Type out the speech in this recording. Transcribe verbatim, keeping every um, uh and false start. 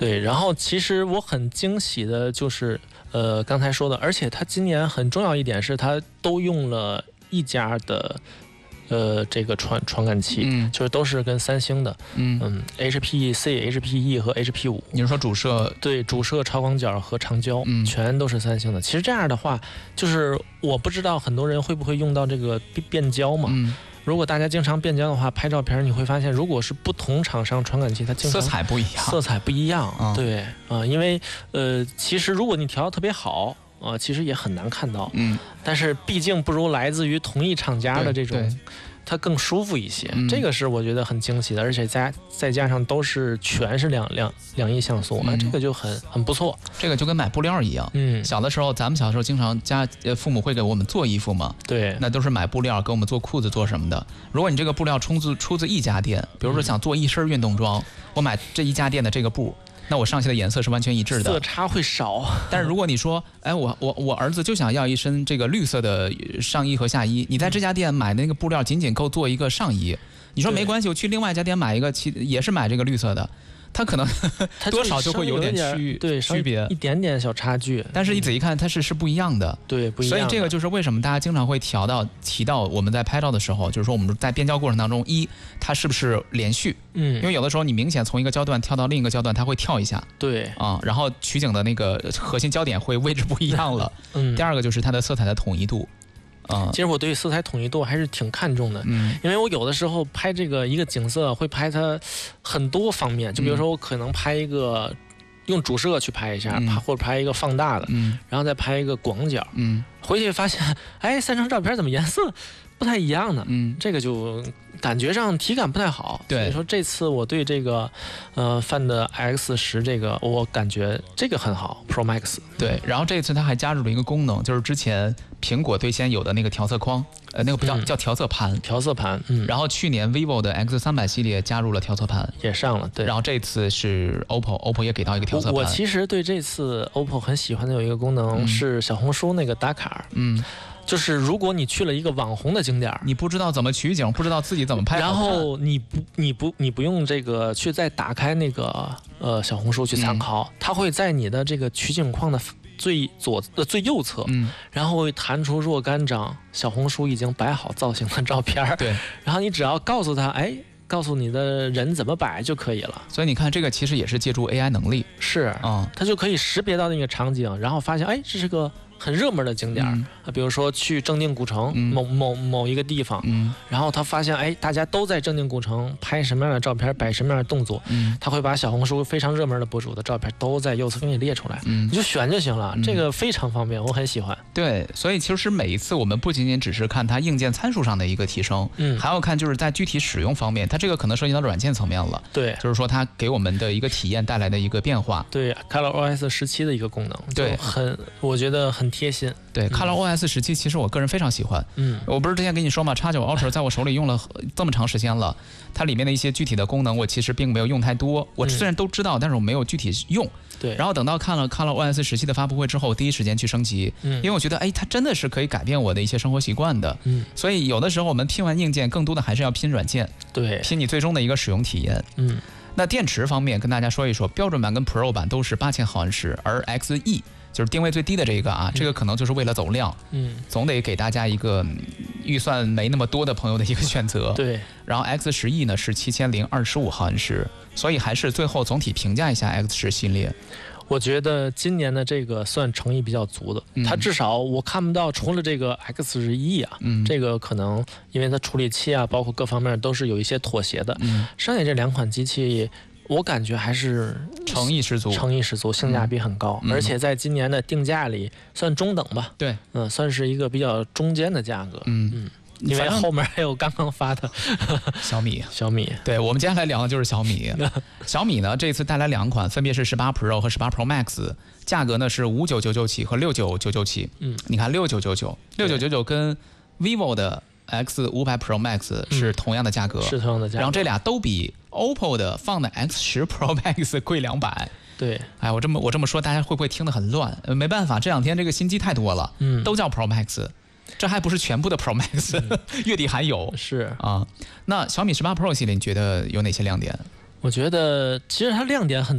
对，然后其实我很惊喜的就是，呃，刚才说的，而且它今年很重要一点是，它都用了一家的。呃，这个传传感器， 嗯， 就是都是跟三星的， 嗯嗯 ，H P C、H P E 和 H P 五。 你是说主摄？ 对，主摄、超广角和长焦， 嗯， 全都是三星的。其实这样的话，就是我不知道很多人会不会用到这个变焦嘛。 嗯， 如果大家经常变焦的话，拍照片你会发现，如果是不同厂商传感器，它经常色彩不一样， 色彩不一样。 嗯、 对啊、呃，因为呃，其实如果你调的特别好。呃，其实也很难看到， 嗯， 但是毕竟不如来自于同一厂家的这种，它更舒服一些、 嗯。 这个是我觉得很惊喜的，而且加再加上都是全是两两两亿像素、嗯、啊，这个就很很不错。 这个就跟买布料一样，嗯，小的时候咱们小时候经常家呃父母会给我们做衣服嘛， 对， 那都是买布料给我们做裤子做什么的。如果你这个布料出自出自一家店，比如说想做一身运动装，嗯、我买这一家店的这个布。那我上下的颜色是完全一致的， 色差会少。 但是如果你说，哎，我我我儿子就想要一身这个绿色的上衣和下衣，你在这家店买的那个布料仅仅够做一个上衣，你说没关系，我去另外一家店买一个，其也是买这个绿色的。它可能它多少就会有点区对区别， 一点点小差距。 但是你仔细看，它是是不一样的， 对，不一样。 所以这个就是为什么大家经常会调到提到我们在拍照的时候，就是说我们在变焦过程当中，一它是不是连续？ 嗯， 因为有的时候你明显从一个焦段跳到另一个焦段，它会跳一下。 对啊、嗯，然后取景的那个核心焦点会位置不一样了。 嗯， 第二个就是它的色彩的统一度。 嗯，其实我对色彩统一度还是挺看重的， 嗯， 因为我有的时候拍这个一个景色会拍它很多方面，就比如说我可能拍一个用主摄去拍一下， 嗯、 或者拍一个放大的， 嗯， 然后再拍一个广角， 嗯， 回去发现，哎，三张照片怎么颜色不太一样呢？ 嗯， 这个就感觉上体感不太好。 对， 所以说这次我对这个呃 Find X 十这个，我感觉这个很好 ，Pro Max。 对，然后这次它还加入了一个功能，就是之前苹果最先有的那个调色框，呃，那个不叫、嗯、叫调色盘， 调色盘。嗯。 然后去年 vivo 的 X 三百系列加入了调色盘， 也上了。对。 然后这次是 O P P O，O P P O 也给到一个调色盘。 我, 我其实对这次 O P P O 很喜欢的有一个功能、嗯、是小红书那个打卡。 嗯。 就是如果你去了一个网红的景点， 你不知道怎么取景，不知道自己怎么拍， 然后你不你不你不用这个去再打开那个呃小红书去参考，嗯、它会在你的这个取景框的最左呃最右侧， 嗯， 然后会弹出若干张小红书已经摆好造型的照片， 对， 然后你只要告诉他，哎。告诉你的人怎么摆就可以了， 所以你看这个其实也是借助 A I 能力， 是啊、嗯，它就可以识别到那个场景，然后发现哎这是个很热门的景点，嗯、啊，比如说去正定古城、嗯、某某某一个地方， 嗯， 然后他发现哎大家都在正定古城拍什么样的照片，摆什么样的动作， 嗯， 他会把小红书非常热门的博主的照片都在右侧给你列出来， 嗯， 你就选就行了， 嗯、 这个非常方便，我很喜欢。 对，所以其实每一次我们不仅仅只是看它硬件参数上的一个提升， 嗯， 还要看就是在具体使用方面，它这个可能涉及到软件层面了， 对， 就是说它给我们的一个体验带来的一个变化， 对 ColorOS 十七的一个功能， 对， 很我觉得很贴心， 对、嗯、ColorOS 十七其实我个人非常喜欢， 嗯， 我不是之前跟你说嘛 ，X 九 Ultra 在我手里用了这么长时间了，它里面的一些具体的功能我其实并没有用太多，我虽然都知道，嗯、但是我没有具体用， 对， 然后等到看了 ColorOS 十七的发布会之后，第一时间去升级， 嗯， 因为我觉得哎，它真的是可以改变我的一些生活习惯的， 嗯， 所以有的时候我们拼完硬件，更多的还是要拼软件， 对， 拼你最终的一个使用体验， 嗯。 那电池方面跟大家说一说，标准版跟 Pro 版都是八千毫安时，而 X E 就是定位最低的这个啊，嗯、这个可能就是为了走量， 嗯， 总得给大家一个预算没那么多的朋友的一个选择。 对， 然后 X 十 E 呢是七千零二十五毫安时，所以还是最后总体评价一下 X 十系列。 我觉得今年的这个算诚意比较足的， 嗯、 它至少我看不到除了这个 X 十 E 啊， 嗯， 这个可能因为它处理器啊，包括各方面都是有一些妥协的， 嗯， 剩下这两款机器。我感觉还是诚意十足， 诚意十足，性价比很高， 嗯、 而且在今年的定价里算中等吧。 对， 嗯，算是一个比较中间的价格。 嗯嗯，因为后面还有刚刚发的小米， 小米。 对，我们接下来聊的就是小米。小米呢，这次带来两款，分别是十八 Pro 和十八 Pro Max， 价格呢是五九九九起和六九九九起。 嗯， 你看六九九九，六九九九跟 vivo 的 X 五百 Pro Max 是同样的价格， 嗯、是同样的价格， 然后这俩都比 O P P O 的放的 X 十 Pro Max 贵两百。 对， 哎，我这么我这么说，大家会不会听得很乱？呃，没办法，这两天这个新机太多了， 嗯， 都叫 Pro Max， 这还不是全部的 Pro Max，、嗯、月底还有。 是啊，那小米十八 Pro 系列你觉得有哪些亮点？ 我觉得其实它亮点很